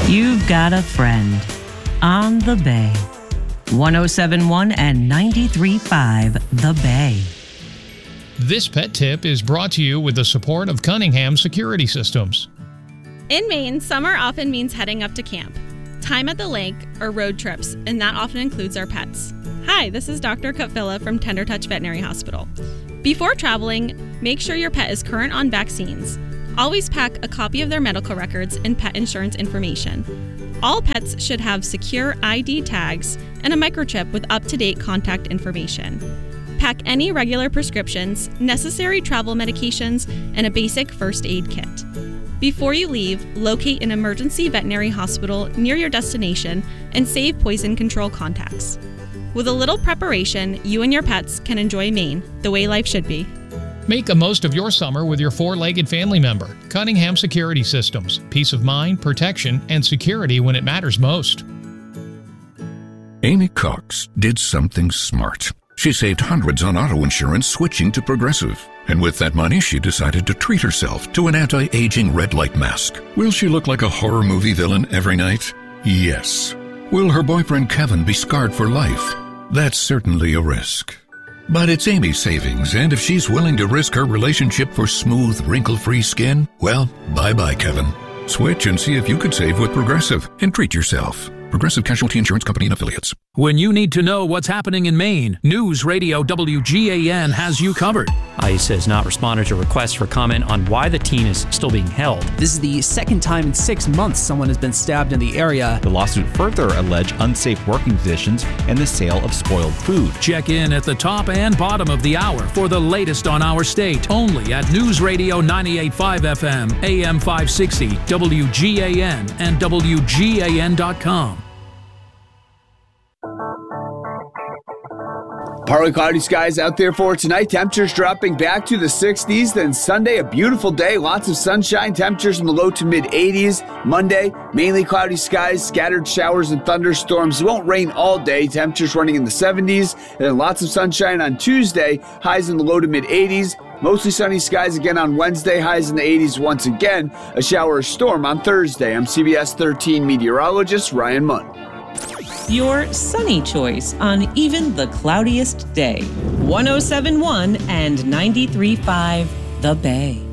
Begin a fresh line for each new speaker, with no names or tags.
You've got a friend on the Bay. 107.1 and 93.5 The Bay.
This pet tip is brought to you with the support of Cunningham Security Systems.
In Maine, summer often means heading up to camp, time at the lake, or road trips, and that often includes our pets. Hi, this is Dr. Cutvilla from Tender Touch Veterinary Hospital. Before traveling, make sure your pet is current on vaccines. Always pack a copy of their medical records and pet insurance information. All pets should have secure ID tags and a microchip with up-to-date contact information. Pack any regular prescriptions, necessary travel medications, and a basic first aid kit. Before you leave, locate an emergency veterinary hospital near your destination and save poison control contacts. With a little preparation, you and your pets can enjoy Maine the way life should be.
Make the most of your summer with your four-legged family member. Cunningham Security Systems. Peace of mind, protection, and security when it matters most.
Amy Cox did something smart. She saved hundreds on auto insurance switching to Progressive. And with that money, she decided to treat herself to an anti-aging red light mask. Will she look like a horror movie villain every night? Yes. Will her boyfriend Kevin be scarred for life? That's certainly a risk. But it's Amy's savings, and if she's willing to risk her relationship for smooth, wrinkle-free skin, well, bye-bye, Kevin. Switch and see if you could save with Progressive and treat yourself. Progressive Casualty Insurance Company and Affiliates.
When you need to know what's happening in Maine, News Radio WGAN has you covered.
ICE has not responded to requests for comment on why the teen is still being held.
This is the second time in 6 months someone has been stabbed in the area.
The lawsuit further alleged unsafe working conditions and the sale of spoiled food.
Check in at the top and bottom of the hour for the latest on our state. Only at News Radio 98.5 FM, AM 560, WGAN, and WGAN.com.
Partly cloudy skies out there for tonight. Temperatures dropping back to the 60s. Then Sunday, a beautiful day. Lots of sunshine. Temperatures in the low to mid 80s. Monday, mainly cloudy skies, scattered showers and thunderstorms. It won't rain all day. Temperatures running in the 70s. And then lots of sunshine on Tuesday. Highs in the low to mid 80s. Mostly sunny skies again on Wednesday. Highs in the 80s once again. A shower or storm on Thursday. I'm CBS 13 meteorologist Ryan Munn.
Your sunny choice on even the cloudiest day. 107.1 and 93.5 The Bay.